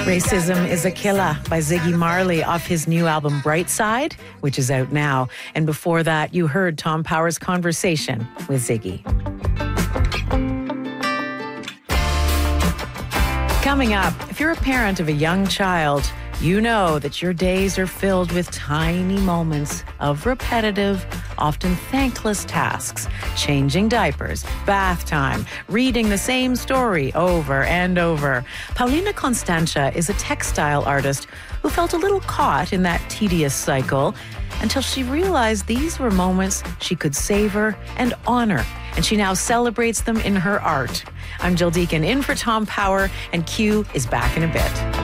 Racism is a Killer by Ziggy Marley off his new album Bright Side, which is out now. And before that, you heard Tom Power's conversation with Ziggy. Coming up, if you're a parent of a young child, you know that your days are filled with tiny moments of repetitive, often thankless tasks. Changing diapers, bath time, reading the same story over and over. Paulina Constantia is a textile artist who felt a little caught in that tedious cycle until she realized these were moments she could savor and honor, and she now celebrates them in her art. I'm Jill Deacon in for Tom Power, and Q is back in a bit.